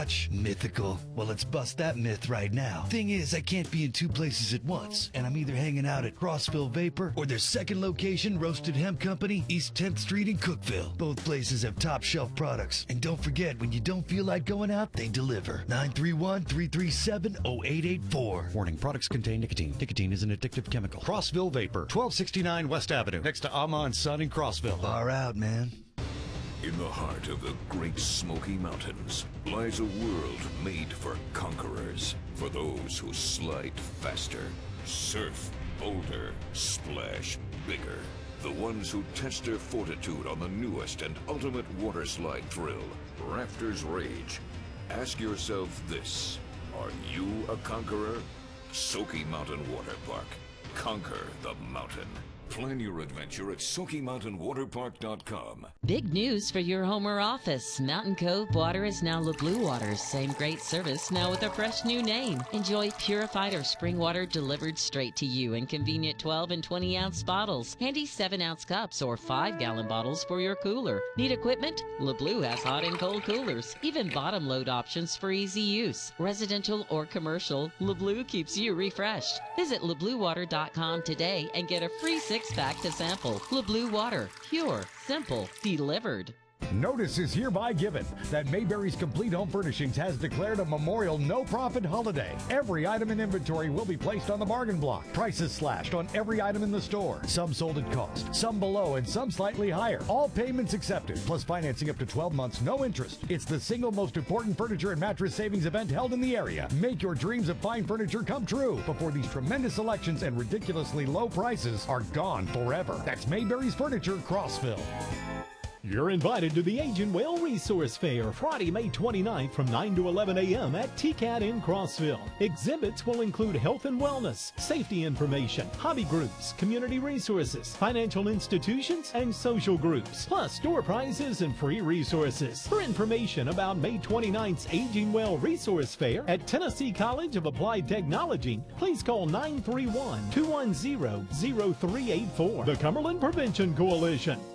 Mythical. Well, let's bust that myth right now. Thing is, I can't be in two places at once, and I'm either hanging out at Crossville Vapor or their second location, Roasted Hemp Company, East 10th Street in Cookeville. Both places have top shelf products. And don't forget, when you don't feel like going out, they deliver. 931-337-0884. Warning, products contain nicotine. Nicotine is an addictive chemical. Crossville Vapor, 1269 West Avenue, next to Amon Sun in Crossville. Far out, man. In the heart of the Great Smoky Mountains lies a world made for conquerors, for those who slide faster, surf bolder, splash bigger, the ones who test their fortitude on the newest and ultimate water slide thrill, Rafters Rage. Ask yourself this: are you a conqueror? Smoky Mountain Water Park. Conquer the mountain. Plan your adventure at SmokyMountainWaterPark.com. Big news for your home or office. Mountain Cove Water is now LeBlue Water. Same great service, now with a fresh new name. Enjoy purified or spring water delivered straight to you in convenient 12 and 20 ounce bottles. Handy 7-ounce cups or 5-gallon bottles for your cooler. Need equipment? LeBlue has hot and cold coolers. Even bottom load options for easy use. Residential or commercial, LeBlue keeps you refreshed. Visit LeBlueWater.com today and get a free 6-pack to sample. LeBlue Water. Pure. Simple. Delivered. Notice is hereby given that Mayberry's Complete Home Furnishings has declared a Memorial no-profit holiday. Every item in inventory will be placed on the bargain block. Prices slashed on every item in the store. Some sold at cost, some below, and some slightly higher. All payments accepted, plus financing up to 12 months, no interest. It's the single most important furniture and mattress savings event held in the area. Make your dreams of fine furniture come true before these tremendous selections and ridiculously low prices are gone forever. That's Mayberry's Furniture, Crossville. You're invited to the Aging Well Resource Fair, Friday, May 29th from 9 to 11 a.m. at TCAT in Crossville. Exhibits will include health and wellness, safety information, hobby groups, community resources, financial institutions, and social groups, plus door prizes and free resources. For information about May 29th's Aging Well Resource Fair at Tennessee College of Applied Technology, please call 931-210-0384. The Cumberland Prevention Coalition.